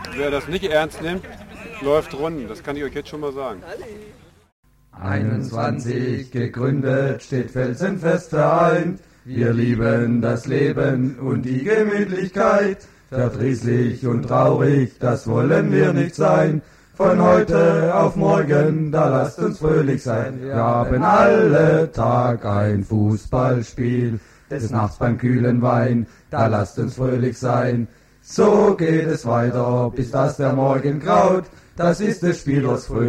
wer das nicht ernst nimmt, läuft Runden. Das kann ich euch jetzt schon mal sagen. 21 gegründet, steht felsenfest vereint. Wir lieben das Leben und die Gemütlichkeit. Verdrießlich und traurig, das wollen wir nicht sein. Von heute auf morgen, da lasst uns fröhlich sein. Wir haben alle Tag ein Fußballspiel, des Nachts beim kühlen Wein, da lasst uns fröhlich sein. So geht es weiter, bis dass der Morgen graut, das ist des Spielers fröhlich.